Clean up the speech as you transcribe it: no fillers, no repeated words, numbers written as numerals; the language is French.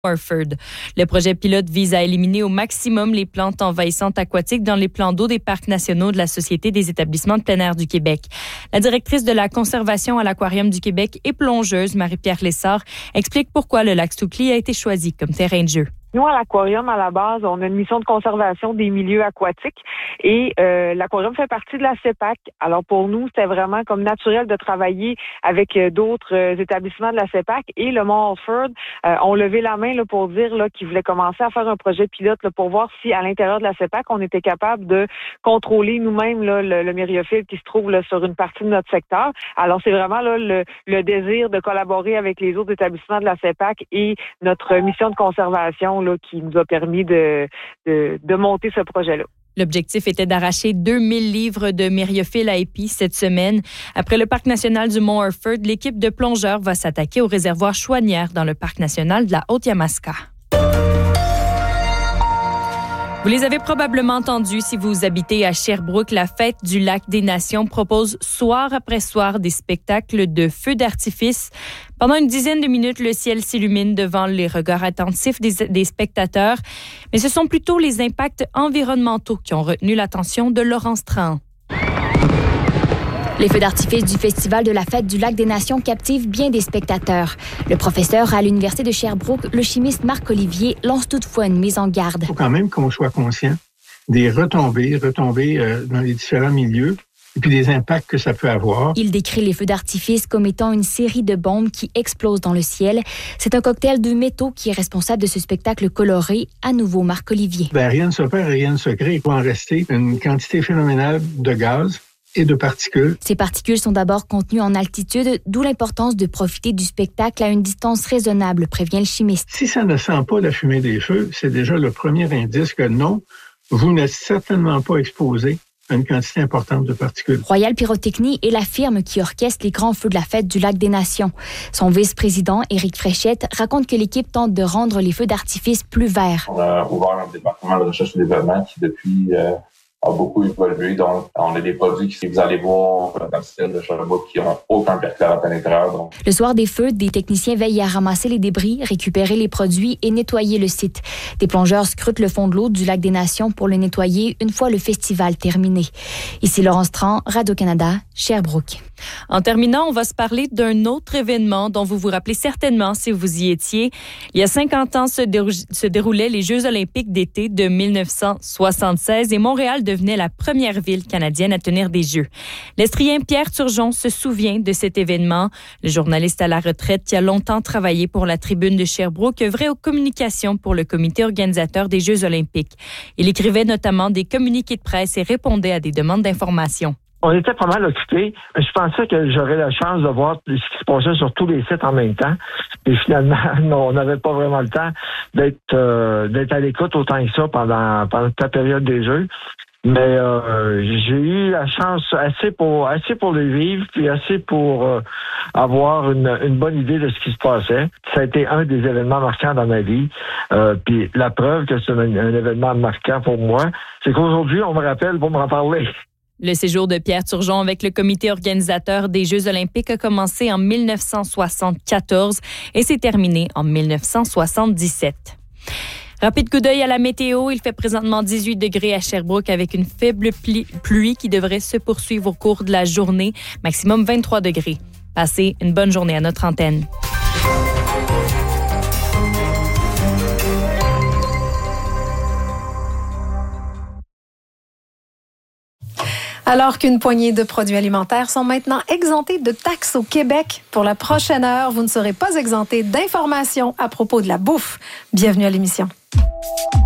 Orford. Le projet pilote vise à éliminer au maximum les plantes envahissantes aquatiques dans les plans d'eau des parcs nationaux de la Société des établissements de plein air du Québec. La directrice de la conservation à l'Aquarium du Québec et plongeuse, Marie-Pierre Lessard, explique pourquoi le lac Stoucli a été choisi comme terrain de jeu. Nous, à l'Aquarium, à la base, on a une mission de conservation des milieux aquatiques et l'Aquarium fait partie de la CEPAC. Alors, pour nous, c'était vraiment comme naturel de travailler avec d'autres établissements de la CEPAC et le Mont Orford ont levé la main là, pour dire là, qu'ils voulaient commencer à faire un projet pilote là, pour voir si, à l'intérieur de la CEPAC, on était capable de contrôler nous-mêmes là, le myriophylle qui se trouve là, sur une partie de notre secteur. Alors, c'est vraiment là, le désir de collaborer avec les autres établissements de la CEPAC et notre mission de conservation là, qui nous a permis de monter ce projet-là. L'objectif était d'arracher 2000 livres de myriophylle à épis cette semaine. Après le parc national du Mont Orford, l'équipe de plongeurs va s'attaquer au réservoir Chouanière dans le parc national de la Haute-Yamaska. Vous les avez probablement entendus si vous habitez à Sherbrooke. La fête du Lac des Nations propose soir après soir des spectacles de feux d'artifice. Pendant une dizaine de minutes, le ciel s'illumine devant les regards attentifs des spectateurs. Mais ce sont plutôt les impacts environnementaux qui ont retenu l'attention de Laurence Trahan. Les feux d'artifice du Festival de la Fête du Lac des Nations captivent bien des spectateurs. Le professeur à l'Université de Sherbrooke, le chimiste Marc Olivier, lance toutefois une mise en garde. Il faut quand même qu'on soit conscient des retombées dans les différents milieux et puis des impacts que ça peut avoir. Il décrit les feux d'artifice comme étant une série de bombes qui explosent dans le ciel. C'est un cocktail de métaux qui est responsable de ce spectacle coloré. À nouveau, Marc Olivier. Rien ne se perd, rien ne se crée. Il faut en rester une quantité phénoménale de gaz et de particules. Ces particules sont d'abord contenues en altitude, d'où l'importance de profiter du spectacle à une distance raisonnable, prévient le chimiste. Si ça ne sent pas la fumée des feux, c'est déjà le premier indice que non, vous n'êtes certainement pas exposé à une quantité importante de particules. Royal Pyrotechnie est la firme qui orchestre les grands feux de la Fête du Lac des Nations. Son vice-président, Éric Fréchette, raconte que l'équipe tente de rendre les feux d'artifice plus verts. On a ouvert un département de recherche et développement qui, depuis, a beaucoup évolué. Donc, on a des produits que vous allez voir dans le style de Sherbrooke qui n'ont aucun perchlorate à l'intérieur. Donc. Le soir des feux, des techniciens veillent à ramasser les débris, récupérer les produits et nettoyer le site. Des plongeurs scrutent le fond de l'eau du Lac des Nations pour le nettoyer une fois le festival terminé. Ici Laurence Trahan, Radio-Canada, Sherbrooke. En terminant, on va se parler d'un autre événement dont vous vous rappelez certainement si vous y étiez. Il y a 50 ans se déroulaient les Jeux olympiques d'été de 1976 et Montréal devenait la première ville canadienne à tenir des Jeux. L'estrien Pierre Turgeon se souvient de cet événement. Le journaliste à la retraite qui a longtemps travaillé pour la Tribune de Sherbrooke œuvrait aux communications pour le comité organisateur des Jeux olympiques. Il écrivait notamment des communiqués de presse et répondait à des demandes d'information. On était pas mal occupés. Je pensais que j'aurais la chance de voir ce qui se passait sur tous les sites en même temps. Et finalement, non, on n'avait pas vraiment le temps d'être à l'écoute autant que ça pendant toute la période des Jeux. Mais j'ai eu la chance assez pour les vivre, puis assez pour avoir une bonne idée de ce qui se passait. Ça a été un des événements marquants dans ma vie. Puis la preuve que c'est un événement marquant pour moi, c'est qu'aujourd'hui, on me rappelle pour m'en parler. Le séjour de Pierre Turgeon avec le comité organisateur des Jeux olympiques a commencé en 1974 et s'est terminé en 1977. Rapide coup d'œil à la météo. Il fait présentement 18 degrés à Sherbrooke avec une faible pluie qui devrait se poursuivre au cours de la journée. Maximum 23 degrés. Passez une bonne journée à notre antenne. Alors qu'une poignée de produits alimentaires sont maintenant exemptés de taxes au Québec, pour la prochaine heure, vous ne serez pas exempté d'informations à propos de la bouffe. Bienvenue à l'émission.